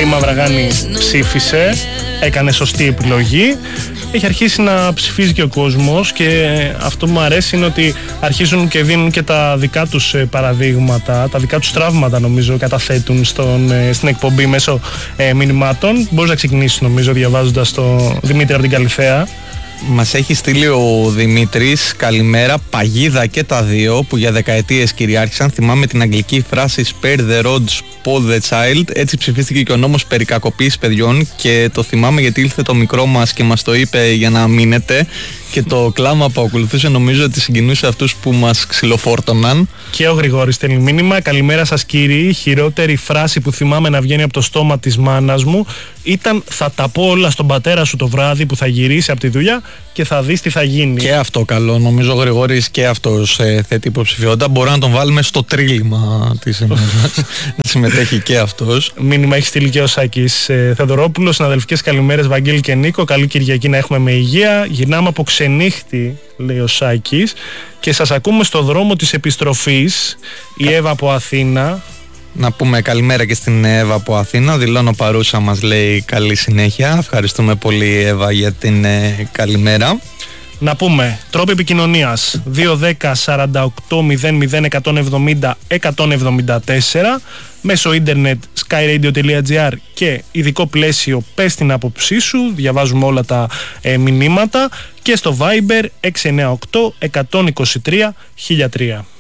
η Μαυραγάνη ψήφισε, έκανε σωστή επιλογή. Έχει αρχίσει να ψηφίζει και ο κόσμος και αυτό που μου αρέσει είναι ότι αρχίζουν και δίνουν και τα δικά τους παραδείγματα, τα δικά τους τραύματα νομίζω καταθέτουν στην εκπομπή μέσω μηνυμάτων. Μπορείς να ξεκινήσεις νομίζω διαβάζοντας το Δημήτρη από την Καλυθέα. Μας έχει στείλει ο Δημήτρης, καλημέρα, παγίδα και τα δύο που για δεκαετίες κυριάρχησαν. Θυμάμαι την αγγλική φράση spare the rod, spoil the child. Έτσι ψηφίστηκε και ο νόμος περί κακοποίησης παιδιών και το θυμάμαι γιατί ήλθε το μικρό μας και μας το είπε για να μείνετε. Και το κλάμα που ακολουθούσε νομίζω ότι συγκινούσε αυτούς που μας ξυλοφόρτωναν. Και ο Γρηγόρης στέλνει μήνυμα. Καλημέρα σας κύριοι. Η χειρότερη φράση που θυμάμαι να βγαίνει από το στόμα της μάνας μου ήταν «Θα τα πω όλα στον πατέρα σου το βράδυ που θα γυρίσει από τη δουλειά και θα δεις τι θα γίνει». Και αυτό καλό. Νομίζω ο Γρηγόρης και αυτός θέτει υποψηφιότητα. Μπορεί να τον βάλουμε στο τρίλημα της ημέρας. Να συμμετέχει και αυτός. Μήνυμα έχει στείλει και ο Σάκης Θεοδωρόπουλος. Συναδελφικές καλημέρες Βαγγέλη και Νίκο. Καλή Κυριακή να έχουμε με υγεία. Γυρνάμε από ξενύχτη, λέει ο Σάκης, και σας ακούμε στο δρόμο της επιστροφής. Η Εύα από Αθήνα. Να πούμε καλημέρα και στην Εύα από Αθήνα. Δηλώνω παρούσα, μας λέει καλή συνέχεια. Ευχαριστούμε πολύ Εύα για την καλημέρα. Να πούμε τρόποι επικοινωνίας 210 48 00 170 174, μέσω ίντερνετ skyradio.gr και ειδικό πλαίσιο πες την άποψή σου, διαβάζουμε όλα τα μηνύματα, και στο Viber 698 123 1003.